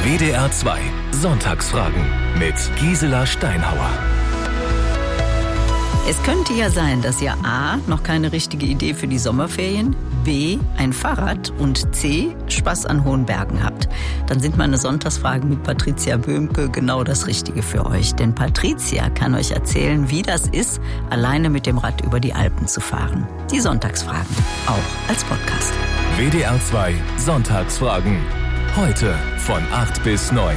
WDR 2 Sonntagsfragen mit Gisela Steinhauer. Es könnte ja sein, dass ihr A. noch keine richtige Idee für die Sommerferien, B. ein Fahrrad und C. Spaß an hohen Bergen habt. Dann sind meine Sonntagsfragen mit Patricia Böhmke genau das Richtige für euch. Denn Patricia kann euch erzählen, wie das ist, alleine mit dem Rad über die Alpen zu fahren. Die Sonntagsfragen, auch als Podcast. WDR 2 Sonntagsfragen. Heute von 8 bis 9.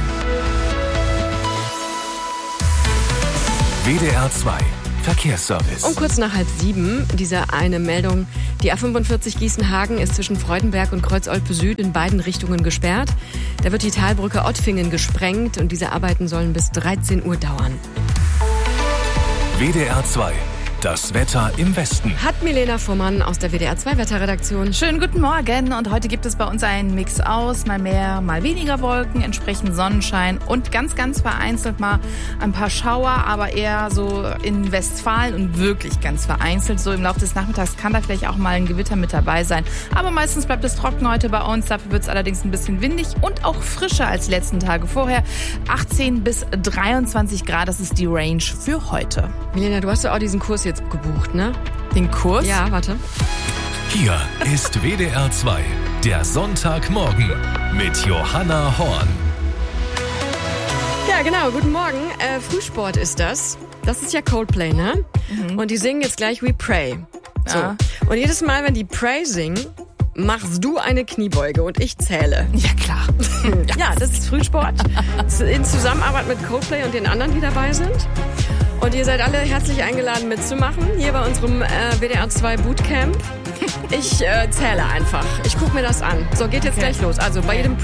WDR 2 Verkehrsservice. Um kurz nach 6:30 diese eine Meldung. Die A45 Gießen-Hagen ist zwischen Freudenberg und Kreuz-Olpe Süd in beiden Richtungen gesperrt. Da wird die Talbrücke Ottfingen gesprengt und diese Arbeiten sollen bis 13 Uhr dauern. WDR 2 Das Wetter im Westen. Hat Milena Fuhrmann aus der WDR 2 Wetterredaktion. Schönen guten Morgen und heute gibt es bei uns einen Mix aus, mal mehr, mal weniger Wolken, entsprechend Sonnenschein und ganz vereinzelt mal ein paar Schauer, aber eher so in Westfalen und wirklich ganz vereinzelt. So im Laufe des Nachmittags kann da vielleicht auch mal ein Gewitter mit dabei sein, aber meistens bleibt es trocken heute bei uns, dafür wird es allerdings ein bisschen windig und auch frischer als die letzten Tage vorher. 18 bis 23 Grad, das ist die Range für heute. Milena, du hast ja auch diesen Kurs jetzt gebucht, ne? Den Kurs? Ja, warte. Hier ist WDR 2, der Sonntagmorgen mit Johanna Horn. Ja, genau, guten Morgen. Frühsport ist das. Das ist ja Coldplay, ne? Und die singen jetzt gleich We Pray. So. Ja. Und jedes Mal, wenn die Pray singen, machst du eine Kniebeuge und ich zähle. Ja, klar. Ja, das ist Frühsport. In Zusammenarbeit mit Coldplay und den anderen, die dabei sind. Und ihr seid alle herzlich eingeladen mitzumachen, hier bei unserem WDR 2 Bootcamp. Ich zähle einfach. Ich gucke mir das an. So, geht jetzt gleich los. Also bei jedem